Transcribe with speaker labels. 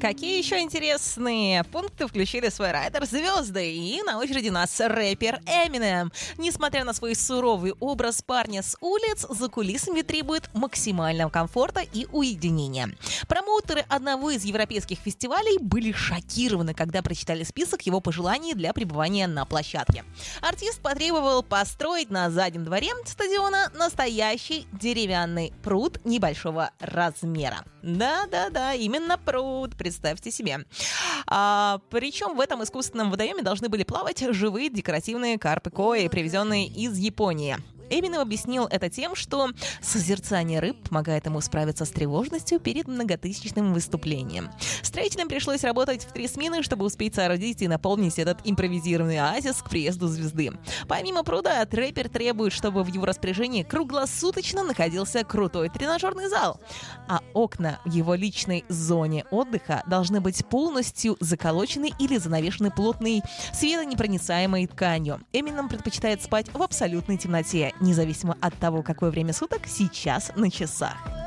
Speaker 1: Какие еще интересные пункты включили в свой райдер звезды? И на очереди у нас рэпер Eminem. Несмотря на свой суровый образ парня с улиц, за кулисами требует максимального комфорта и уединения. Промоутеры одного из европейских фестивалей были шокированы, когда прочитали список его пожеланий для пребывания на площадке. Артист потребовал построить на заднем дворе стадиона настоящий деревянный пруд небольшого размера. Да-да-да, именно пруд, представьте себе. Причем в этом искусственном водоеме должны были плавать живые декоративные карпы кои, привезенные из Японии. Эминем объяснил это тем, что созерцание рыб помогает ему справиться с тревожностью перед многотысячным выступлением. Строителям пришлось работать в 3 смены, чтобы успеть соорудить и наполнить этот импровизированный оазис к приезду звезды. Помимо пруда, рэпер требует, чтобы в его распоряжении круглосуточно находился крутой тренажерный зал, а окна в его личной зоне отдыха должны быть полностью заколочены или занавешены плотной светонепроницаемой тканью. Эминем предпочитает спать в абсолютной темноте, независимо от того, какое время суток сейчас на часах.